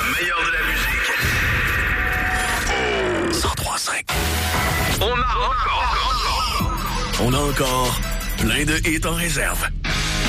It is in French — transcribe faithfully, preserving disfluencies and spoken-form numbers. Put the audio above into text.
meilleur de la musique. cent trois cinq. On a encore, encore, on a encore plein de hits en réserve.